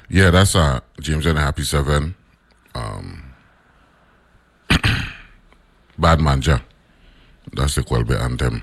Yeah, that's James and the Happy Seven. Bad Manja. That's the Quelbe anthem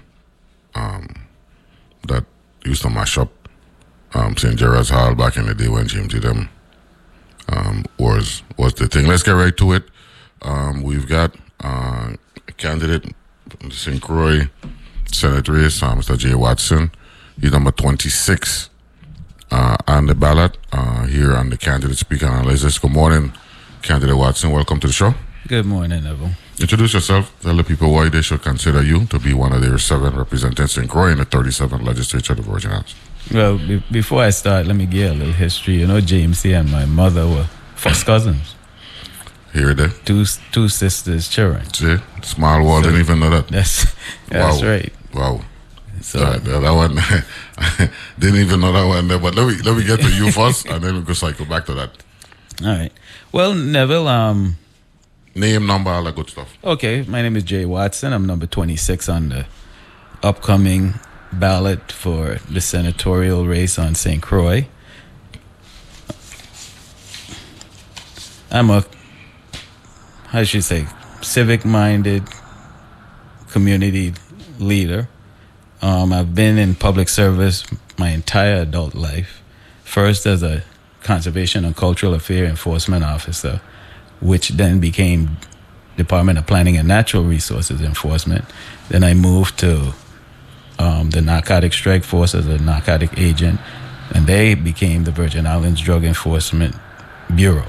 that used to mash up St. Gerard's Hall back in the day when James did them. Was the thing. Let's get right to it. We've got a candidate from the St. Croix Senate race, Mr. Jay Watson. He's number 26 on the ballot here on the candidate speaker analysis. Good morning, candidate Watson. Welcome to the show. Good morning, Neville. Introduce yourself. Tell the people why they should consider you to be one of their 7 representatives in Croix in the 37th legislature of the Virgin Islands. Well, before I start, let me give a little history. You know, James and my mother were first cousins. Here they. Two sisters, children. See, small world. Didn't even know that. That's Wow. right. Wow. So That one, didn't even know that one there. But let me get to you first, and then we can cycle back to that. all right. Well, Neville, Name, number, all that good stuff. okay, my name is Jay Watson. I'm number 26 on the upcoming ballot for the senatorial race on St. Croix. I'm how should you say, civic-minded community leader. I've been in public service my entire adult life. First as a conservation and cultural affairs enforcement officer, which then became Department of Planning and Natural Resources Enforcement. Then I moved to the Narcotic Strike Force as a narcotic agent, and they became the Virgin Islands Drug Enforcement Bureau.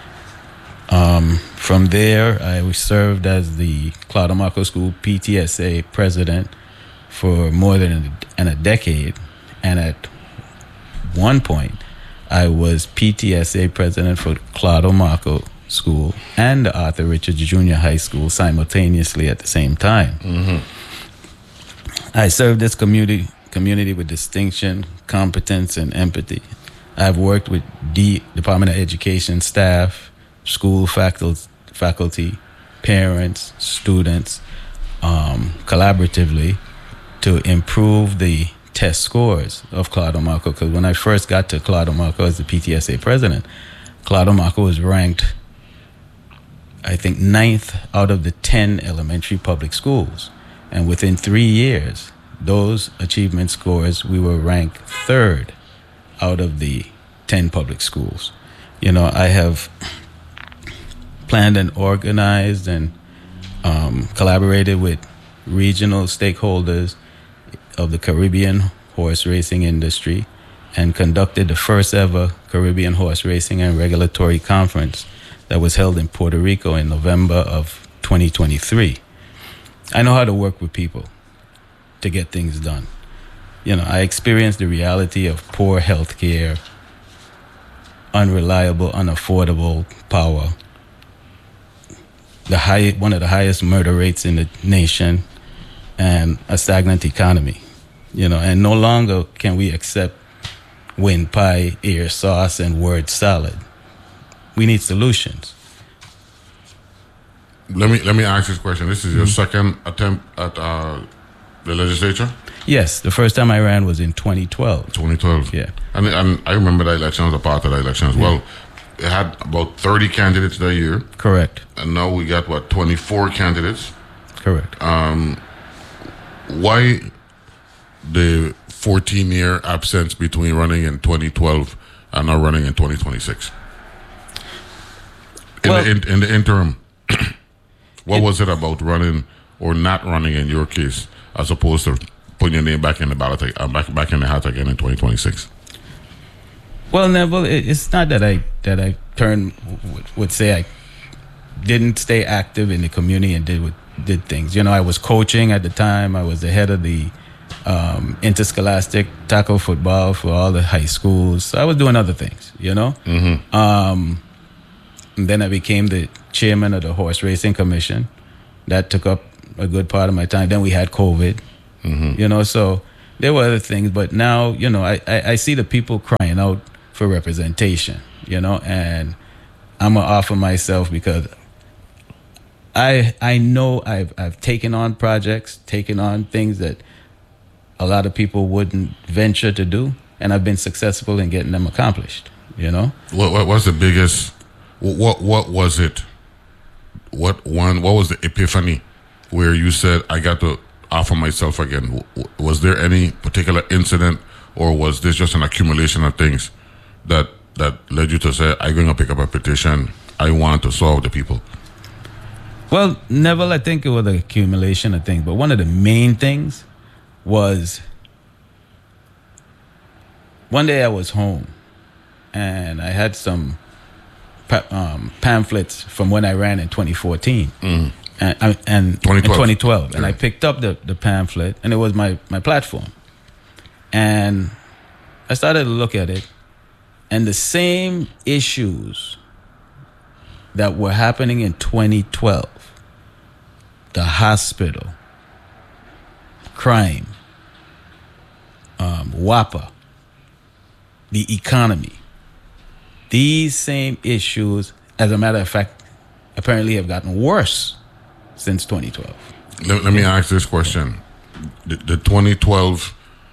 From there, I served as the Claudio School PTSA president for more than a decade, and at one point, I was PTSA president for Claudio School and the Arthur Richards Junior High School simultaneously at the same time. Mm-hmm. I served this community with distinction, competence, and empathy. I've worked with the Department of Education staff, school faculty, parents, students, collaboratively to improve the test scores of Claudio Marco. Because when I first got to Claudio Marco as the PTSA president, Claudio Marco was ranked, I think, 9th out of the 10 elementary public schools. And within 3 years, those achievement scores, we were ranked 3rd out of the 10 public schools. You know, I have planned and organized and collaborated with regional stakeholders of the Caribbean horse racing industry and conducted the first ever Caribbean horse racing and regulatory conference that was held in Puerto Rico in November of 2023. I know how to work with people to get things done. You know, I experienced the reality of poor health care, unreliable, unaffordable power, one of the highest murder rates in the nation, and a stagnant economy. You know, and no longer can we accept wind pie, ear sauce, and word salad. We need solutions. Let me ask this question. This is your second attempt at the legislature? Yes, the first time I ran was in 2012. 2012. Yeah. And I remember the election. I was a part of the election as well. It had about 30 candidates that year. Correct. And now we got, 24 candidates? Correct. Why the 14-year absence between running in 2012 and now running in 2026? In the interim, what was it about running or not running in your case, as opposed to putting your name back in the ballot, back in the hat again in 2026? Well, Neville, it's not that I would say I didn't stay active in the community and did things. You know, I was coaching at the time. I was the head of the interscholastic tackle football for all the high schools. So I was doing other things, you know. Mm-hmm. And then I became the chairman of the Horse Racing Commission. That took up a good part of my time. Then we had COVID, you know, so there were other things. But now, you know, I see the people crying out for representation, you know, and I'm going to offer myself because I know I've taken on projects, taken on things that a lot of people wouldn't venture to do, and I've been successful in getting them accomplished. you know. What was the biggest? What was it? What was the epiphany where you said, I got to offer myself again? Was there any particular incident, or was this just an accumulation of things that led you to say, I'm going to pick up a petition, I want to solve the people? Well, Neville, I think it was an accumulation of things, but one of the main things was one day I was home and I had some pamphlets from when I ran in 2014 and 2012. And I picked up the pamphlet, and it was my platform. And I started to look at it, and the same issues that were happening in 2012, the hospital, crime, WAPA, the economy, these same issues, as a matter of fact, apparently have gotten worse since 2012. Let me ask this question. The 2012,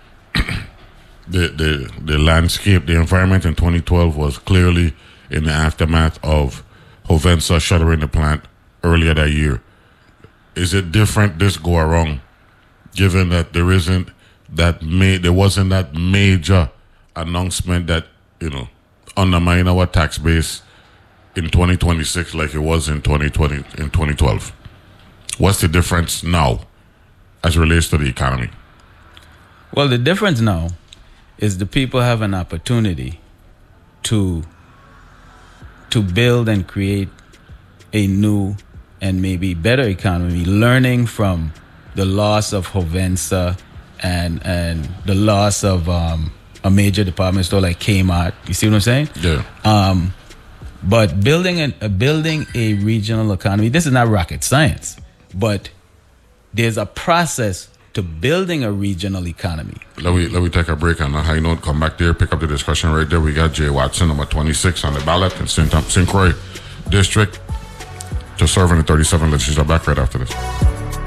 the landscape, the environment in 2012 was clearly in the aftermath of Hovensa shuttering the plant earlier that year. Is it different this go around, given that there wasn't that major announcement that, undermine our tax base in 2026 like it was in 2012? What's the difference now as it relates to the economy? Well, the difference now is the people have an opportunity to build and create a new and maybe better economy, learning from the loss of Hovensa and the loss of a major department store like Kmart. You see what I'm saying? Yeah. But building a regional economy, this is not rocket science, but there's a process to building a regional economy. Let me take a break on a high note. Come back there, pick up the discussion right there. We got Jay Watson, number 26 on the ballot in St. Croix District to serve in the 37 legislature. Back right after this.